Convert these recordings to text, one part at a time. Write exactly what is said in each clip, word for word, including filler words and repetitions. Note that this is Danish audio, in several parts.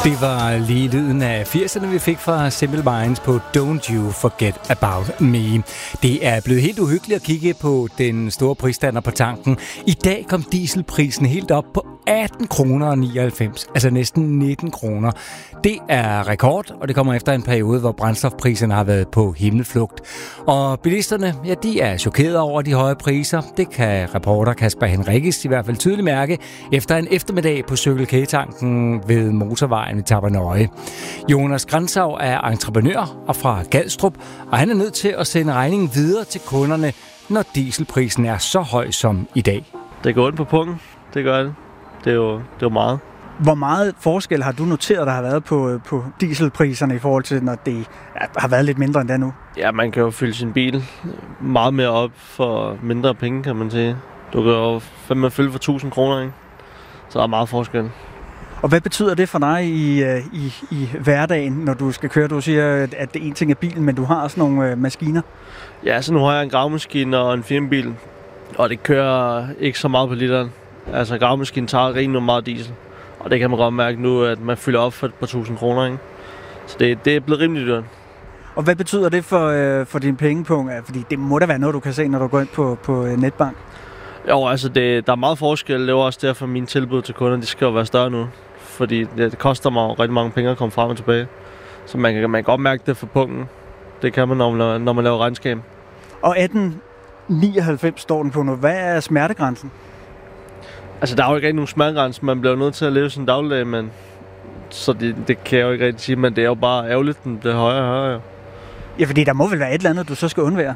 Det var lige lyden af firserne, vi fik fra Simple Minds på Don't You Forget About Me. Det er blevet helt uhyggeligt at kigge på den store prisstander på tanken. I dag kom dieselprisen helt op på atten kroner og nioghalvfems, altså næsten nitten kroner. Det er rekord, og det kommer efter en periode, hvor brændstofpriserne har været på himmelflugt. Og bilisterne, ja, de er chokeret over de høje priser. Det kan reporter Kasper Henriques i hvert fald tydeligt mærke efter en eftermiddag på Circle K-tanken ved motorvejen i Tappernøje. Jonas Grantzau er entreprenør og fra Gadstrup, og han er nødt til at sende regningen videre til kunderne, når dieselprisen er så høj som i dag. Det går ondt på pungen, det gør det. Det er jo, det er jo meget. Hvor meget forskel har du noteret, der har været på, på dieselpriserne i forhold til, når det har været lidt mindre end det nu? Ja, man kan jo fylde sin bil meget mere op for mindre penge, kan man sige. Du kan jo fandme fylde for tusind kroner, ikke? Så der er meget forskel. Og hvad betyder det for dig i, i, i hverdagen, når du skal køre? Du siger, at det en ting er bilen, men du har også nogle maskiner. Ja, så nu har jeg en gravemaskine og en firmabil, og det kører ikke så meget på literen. Altså gravemaskinen tager rimelig meget diesel, og det kan man godt mærke nu, at man fylder op for et par tusind kroner, ikke? Så det, det er blevet rimelig dyrt. Og hvad betyder det for, øh, for din pengepunkt? Fordi det må da være noget, du kan se, når du går ind på, på netbank. Jo, altså det, der er meget forskel. Det er også derfor, mine tilbud til kunder, de skal jo være større nu. Fordi det, det koster mig rigtig mange penge at komme frem og tilbage. Så man kan, man kan godt mærke det for punkten. Det kan man, når man, når man laver regnskab. Og atten nioghalvfems står den på nu. Hvad er smertegrænsen? Altså, der er jo ikke rigtig nogen smertegrænse. Man bliver nødt til at leve sin dagligdag, men så det, det kan jeg jo ikke rigtig sige, men det er jo bare ærgerligt, den bliver højere og højere. Ja, fordi der må vel være et eller andet, du så skal undvære?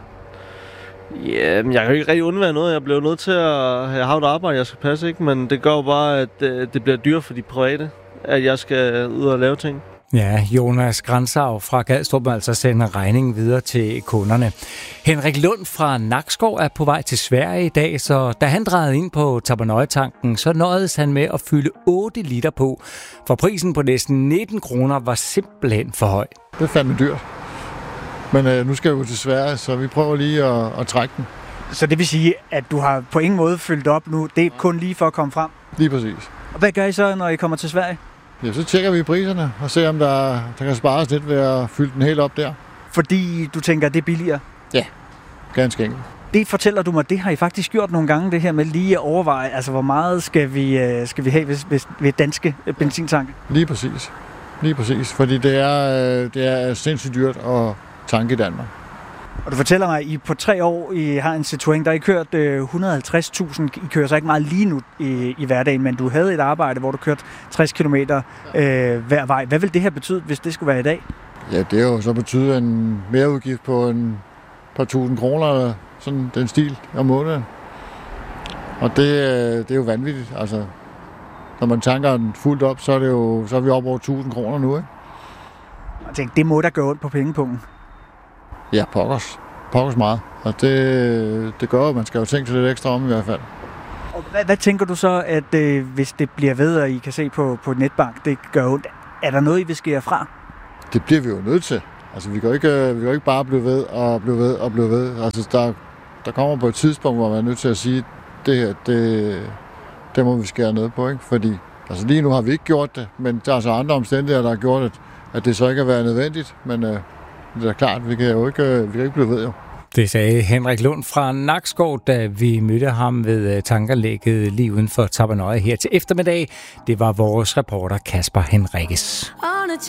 Ja, men jeg kan jo ikke rigtig undvære noget. Jeg bliver nødt til at have et arbejde, jeg skal passe, ikke? Men det gør jo bare, at det bliver dyrt for de private, at jeg skal ud og lave ting. Ja, Jonas Grantzau fra Gadstrup altså sender regningen videre til kunderne. Henrik Lund fra Nakskov er på vej til Sverige i dag, så da han drejede ind på Tappernøje-tanken, så nøjedes han med at fylde otte liter på, for prisen på næsten nitten kroner var simpelthen for høj. Det er fandme dyrt. Men øh, nu skal vi jo til Sverige, så vi prøver lige at, at trække den. Så det vil sige, at du har på ingen måde fyldt op nu. Det er kun lige for at komme frem? Lige præcis. Og hvad gør I så, når I kommer til Sverige? Ja, så tjekker vi priserne og ser, om der, der kan spares lidt ved at fylde den helt op der. Fordi du tænker, at det er billigere? Ja, ganske enkelt. Det fortæller du mig, det har I faktisk gjort nogle gange, det her med lige at overveje, altså hvor meget skal vi, skal vi have ved, ved, ved danske benzintanke? Lige præcis. Lige præcis, fordi det er, det er sindssygt dyrt at tanke i Danmark. Og du fortæller mig, at I på tre år I har en Citroën, der har I kørt et hundrede og halvtreds tusind. I kører så ikke meget lige nu i, i hverdagen, men du havde et arbejde, hvor du kørte tres kilometer øh, hver vej. Hvad vil det her betyde, hvis det skulle være i dag? Ja, det er jo så betydet en mereudgift på en par tusind kroner, eller sådan den stil om måneden. Og det, det er jo vanvittigt. Altså, når man tanker den fuldt op, så er, det jo, så er vi oppe over tusind kroner nu, ikke? Jeg tænkte, det må da gå ondt på pengepunkten. Ja, pokkers. Pokkers meget. Og det, det gør at man skal jo tænke sig lidt ekstra om i hvert fald. Og hvad, hvad tænker du så, at øh, hvis det bliver ved, og I kan se på, på netbank, det gør ondt, er der noget, I vil skære fra? Det bliver vi jo nødt til. Altså, vi kan jo ikke, vi kan jo ikke bare blive ved og blive ved og blive ved. Altså, der, der kommer på et tidspunkt, hvor man er nødt til at sige, det her, det, det må vi skære ned på, ikke? Fordi altså, lige nu har vi ikke gjort det, men der er så andre omstændigheder, der har gjort, at, at det så ikke har været nødvendigt. Men øh, det er klart, vi kan jo ikke, vi kan ikke blive ved, jo. Det sagde Henrik Lund fra Nakskov, da vi mødte ham ved tankanlægget lige uden for Tappernøje her til eftermiddag. Det var vores reporter Kasper Henriques.